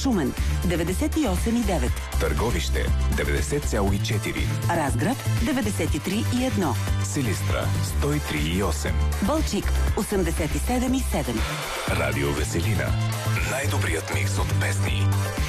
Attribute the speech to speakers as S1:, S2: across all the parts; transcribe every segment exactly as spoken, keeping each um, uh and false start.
S1: Шумен деветдесет и осем и девет,
S2: Търговище деветдесет цяло и четири,
S1: Разград деветдесет и три и едно,
S2: Силистра сто и три и осем,
S1: Балчик осемдесет и седем и седем.
S2: Радио Веселина. Най-добрият микс от песни.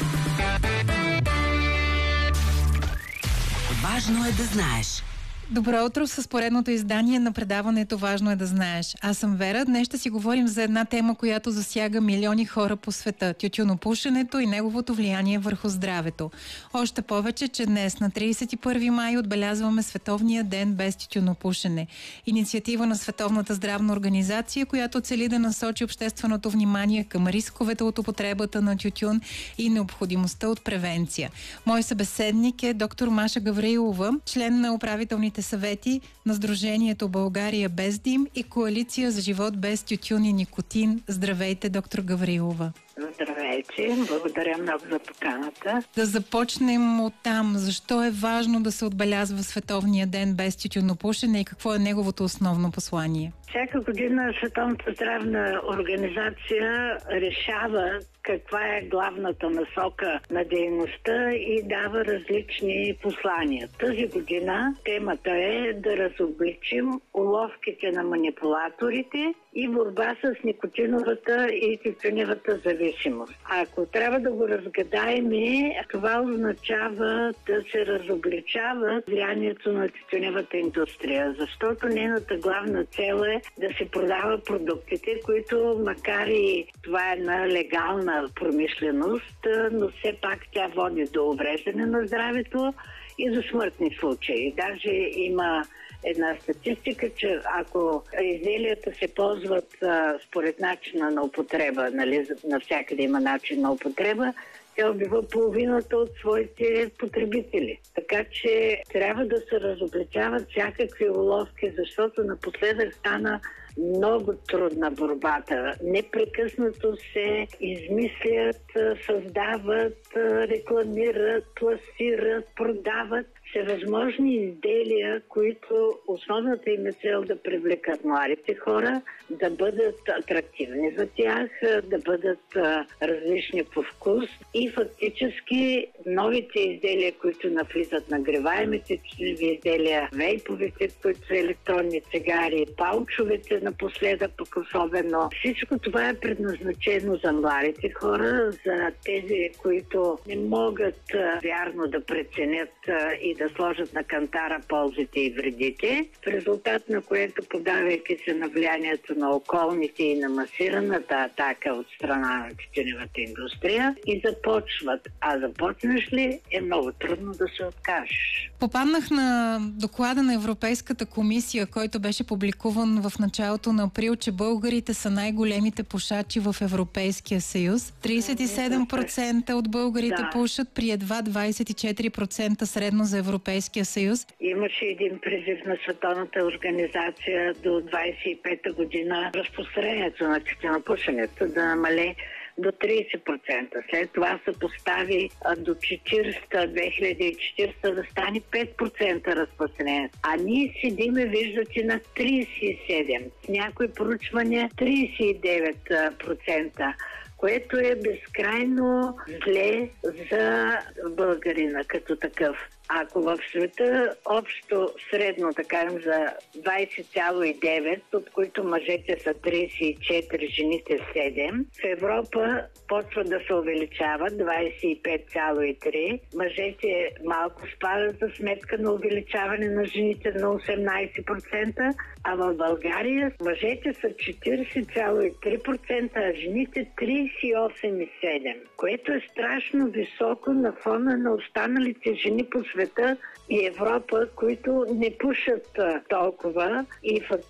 S1: Важно е да знаеш.
S3: Добро утро с поредното издание на предаването "Важно е да знаеш". Аз съм Вера. Днес ще си говорим за една тема, която засяга милиони хора по света – тютюнопушенето и неговото влияние върху здравето. Още повече, че днес на тридесет и първи май отбелязваме Световния ден без тютюнопушене. Инициатива на Световната здравна организация, която цели да насочи общественото внимание към рисковете от употребата на тютюн и необходимостта от превенция. Мой събеседник е доктор Маша Гаврилова, член на управителните съвети на Сдружението България без дим и Коалиция за живот без тютюн и никотин. Здравейте, доктор Гаврилова.
S4: Здравейте, благодаря много за поканата.
S3: Да започнем от там. Защо е важно да се отбелязва Световния ден без тютюнопушене и какво е неговото основно послание?
S4: Всяка година Световната здравна организация решава каква е главната насока на дейността и дава различни послания. Тази година темата е да разобличим уловките на манипулаторите и борба с никотиновата и тютюневата зависимост. Ако трябва да го разгадаем, това означава да се разобличава влиянието на тютюневата индустрия, защото нейната главна цел е да се продава продуктите, които макар и това е на легална промишленост, но все пак тя води до увреждане на здравето и до смъртни случаи. Даже има една статистика, че ако изделията се ползват а, според начина на употреба, нали, навсякъде има начин на употреба, тя убива половината от своите потребители. Така че трябва да се разобличават всякакви уловки, защото напоследък стана много трудна борбата. Непрекъснато се измислят, създават, рекламират, пласират, продават всевъзможни изделия, които основната им е цел да привлекат младите хора, да бъдат атрактивни за тях, да бъдат различни по вкус и фактически новите изделия, които навлизат, нагреваемите изделия, вейповите, които са електронни цигари, паучовете напоследък пък особено. Всичко това е предназначено за младите хора, за тези, които не могат вярно да преценят и да сложат на кантара ползите и вредите, в резултат на което, подавайки се на влиянието на околните и на масираната атака от страна на тютюневата индустрия, и започват. А започнеш ли, е много трудно да се откажеш.
S3: Попаднах на доклада на Европейската комисия, който беше публикуван в началото на април, че българите са най-големите пушачи в Европейския съюз. тридесет и седем процента от българите да. пушат при едва двадесет и четири процента средно за Европейския съюз.
S4: Имаше един призив на Световната организация до двадесет и пета година разпространението на тютюнопушенето да намалее до тридесет процента. След това се постави до четиридесета, две хиляди и четиридесета да стане пет процента разпространение. А ние седиме, виждате, на тридесет и седем. С някои проучвания тридесет и девет процента. Което е безкрайно зле за българина като такъв. Ако в света общо средно, да кажем, за двадесет цяло и девет, от които мъжете са тридесет и четири, жените седем, в Европа почва да се увеличава двадесет и пет цяло и три. Мъжете малко спадат за сметка на увеличаване на жените на осемнадесет процента, а в България мъжете са четиридесет цяло и три процента, а жените тридесет и осем цяло и седем процента, което е страшно високо на фона на останалите жени по света и Европа, които не пушат толкова и фактически